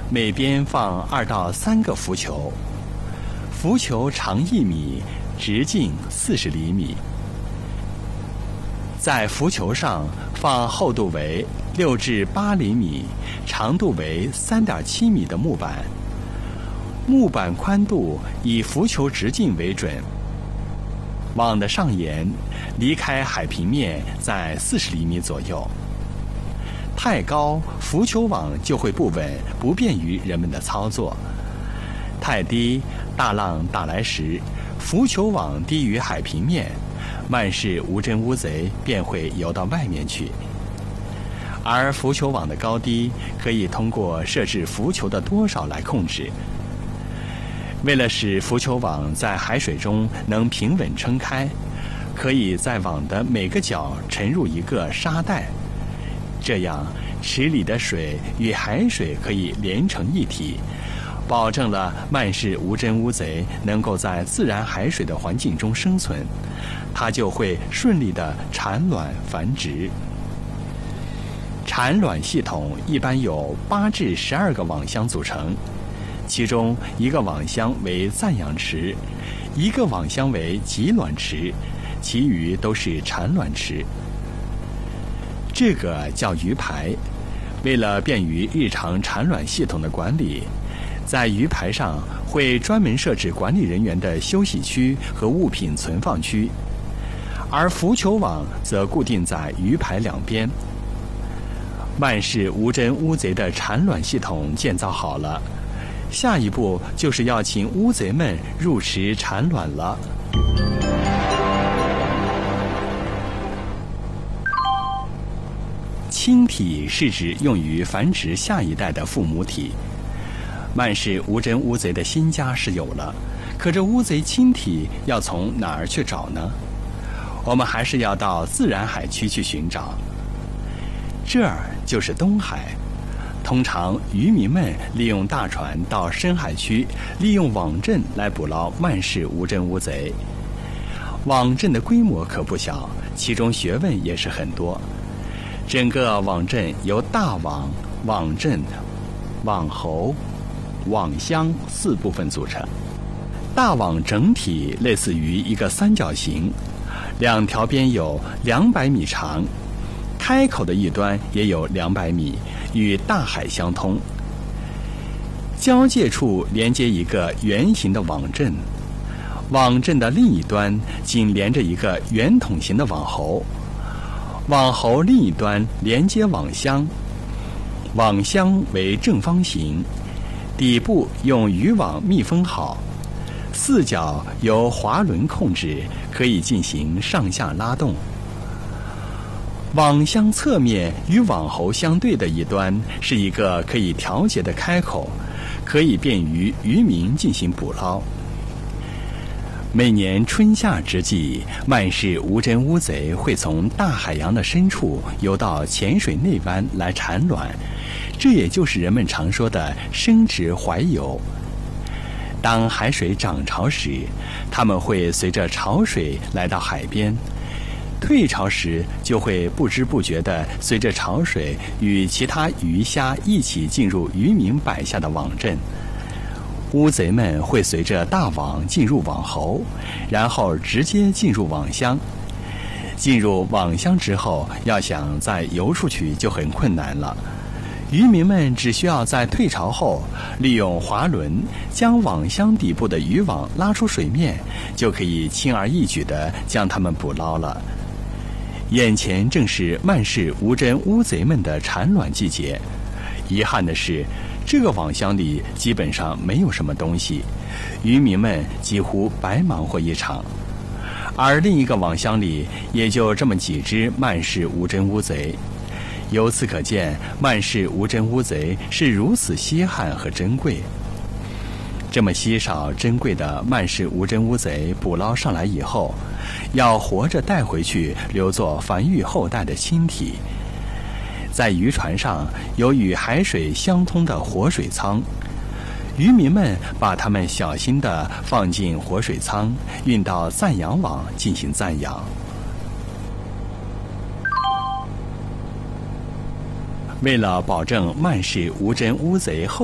每边放2到3个浮球，浮球长1米，直径40厘米。在浮球上放厚度为6至8厘米、长度为3.7米的木板，木板宽度以浮球直径为准。网的上沿离开海平面在40厘米左右。太高，浮球网就会不稳，不便于人们的操作；太低，大浪打来时，浮球网低于海平面，曼氏无针乌贼便会游到外面去。而浮球网的高低可以通过设置浮球的多少来控制。为了使浮球网在海水中能平稳撑开，可以在网的每个角沉入一个沙袋，这样池里的水与海水可以连成一体，保证了曼氏无针乌贼能够在自然海水的环境中生存，它就会顺利地产卵繁殖。产卵系统一般由8至12个网箱组成，其中1个网箱为暂养池，1个网箱为集卵池，其余都是产卵池。这个叫鱼排。为了便于日常产卵系统的管理，在鱼排上会专门设置管理人员的休息区和物品存放区，而浮球网则固定在鱼排两边。曼氏无针乌贼的产卵系统建造好了，下一步就是要请乌贼们入池产卵了。亲体是指用于繁殖下一代的父母体。曼氏无针乌贼的新家是有了，可这乌贼亲体要从哪儿去找呢？我们还是要到自然海区去寻找。这儿就是东海，通常渔民们利用大船到深海区，利用网阵来捕捞曼氏无针乌贼。网阵的规模可不小，其中学问也是很多。整个网阵由大网、网阵、网喉、网箱4部分组成。大网整体类似于一个三角形，2条边有200米长，开口的一端也有200米，与大海相通。交界处连接一个圆形的网阵，网阵的另一端紧连着一个圆筒形的网喉，网喉另一端连接网箱，网箱为正方形，底部用渔网密封好，4角由滑轮控制，可以进行上下拉动。网箱侧面与网喉相对的一端是一个可以调节的开口，可以便于渔民进行捕捞。每年春夏之际，曼氏无针乌贼会从大海洋的深处游到浅水内湾来产卵，这也就是人们常说的生殖怀游。当海水涨潮时，它们会随着潮水来到海边，退潮时就会不知不觉地随着潮水与其他鱼虾一起进入渔民摆下的网阵。乌贼们会随着大网进入网喉，然后直接进入网箱。进入网箱之后，要想再游出去就很困难了。渔民们只需要在退潮后，利用滑轮将网箱底部的渔网拉出水面，就可以轻而易举地将它们捕捞了。眼前正是曼氏无针乌贼们的产卵季节。遗憾的是，这个网箱里基本上没有什么东西，渔民们几乎白忙活一场。而另一个网箱里也就这么几只曼氏无针乌贼。由此可见，曼氏无针乌贼是如此稀罕和珍贵。这么稀少珍贵的曼氏无针乌贼捕捞上来以后，要活着带回去，留作繁育后代的亲体。在渔船上有与海水相通的活水舱，渔民们把它们小心地放进活水舱，运到暂养网进行暂养。为了保证曼氏无针乌贼后